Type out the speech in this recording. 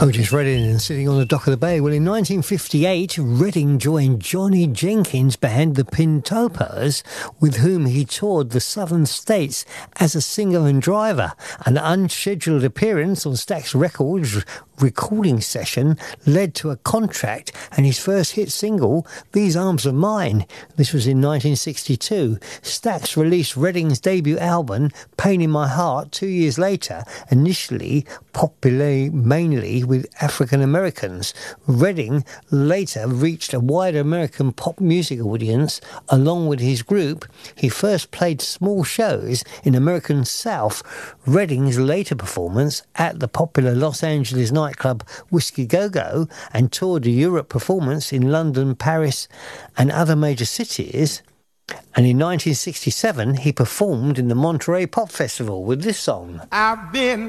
Otis Redding and Sitting on the Dock of the Bay. Well, in 1958, Redding joined Johnny Jenkins' band, the Pintopos, with whom he toured the southern states as a singer and driver. An unscheduled appearance on Stax Records recording session led to a contract and his first hit single, These Arms Are Mine. This was in 1962. Stax released Redding's debut album, Pain in My Heart, 2 years later, initially popular mainly with African Americans. Redding later reached a wider American pop music audience along with his group. He first played small shows in American South. Redding's later performance at the popular Los Angeles nightclub Whiskey Go Go and toured a Europe performance in London, Paris and other major cities. And in 1967 he performed in the Monterey Pop Festival with this song. I've been